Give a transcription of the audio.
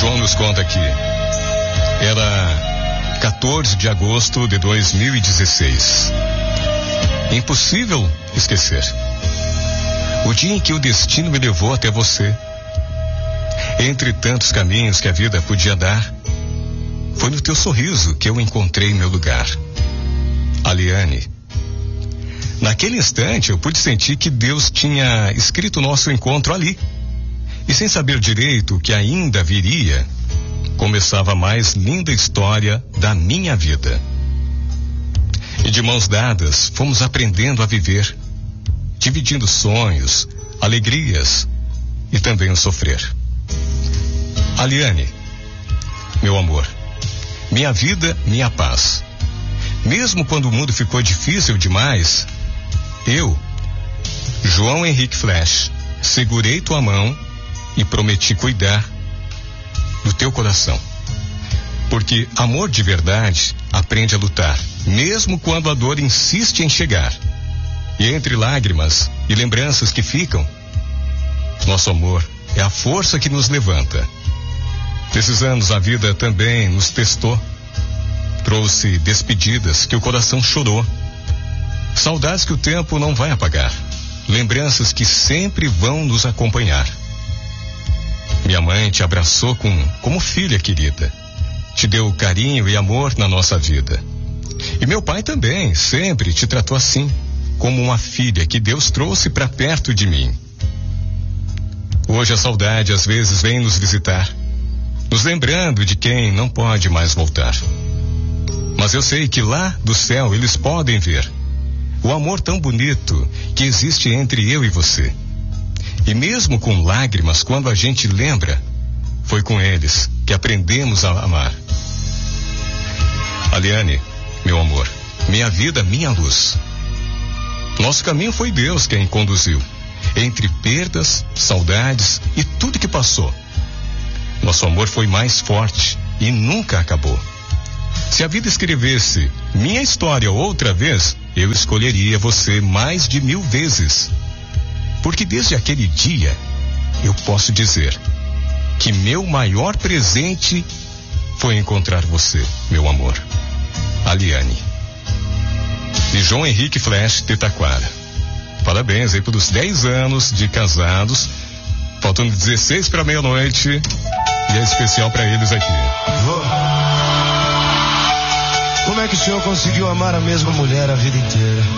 João nos conta aqui. Era 14 de agosto de 2016. Impossível esquecer. O dia em que o destino me levou até você. Entre tantos caminhos que a vida podia dar, foi no teu sorriso que eu encontrei meu lugar. Aliane. Naquele instante eu pude sentir que Deus tinha escrito o nosso encontro ali. E sem saber direito o que ainda viria, começava a mais linda história da minha vida. E de mãos dadas, fomos aprendendo a viver, dividindo sonhos, alegrias e também o sofrer. Aliane, meu amor, minha vida, minha paz. Mesmo quando o mundo ficou difícil demais, eu, João Henrique Flash, segurei tua mão e prometi cuidar do teu coração. Porque amor de verdade aprende a lutar, mesmo quando a dor insiste em chegar. E entre lágrimas e lembranças que ficam, nosso amor é a força que nos levanta. Nesses anos a vida também nos testou. Trouxe despedidas que o coração chorou. Saudades que o tempo não vai apagar. Lembranças que sempre vão nos acompanhar. Minha mãe te abraçou como filha querida. Te deu carinho e amor na nossa vida. E meu pai também sempre te tratou assim, como uma filha que Deus trouxe para perto de mim. Hoje a saudade às vezes vem nos visitar, nos lembrando de quem não pode mais voltar. Mas eu sei que lá do céu eles podem ver o amor tão bonito que existe entre eu e você. E mesmo com lágrimas, quando a gente lembra, foi com eles que aprendemos a amar. Aliane, meu amor, minha vida, minha luz. Nosso caminho foi Deus quem conduziu, entre perdas, saudades e tudo que passou. Nosso amor foi mais forte e nunca acabou. Se a vida escrevesse minha história outra vez, eu escolheria você mais de 1000 vezes. Porque desde aquele dia, eu posso dizer que meu maior presente foi encontrar você, meu amor. Aliane. E João Henrique Flash de Taquara. Parabéns aí pelos 10 anos de casados. Faltando 16 para meia-noite. E é especial para eles aqui. Como é que o senhor conseguiu amar a mesma mulher a vida inteira?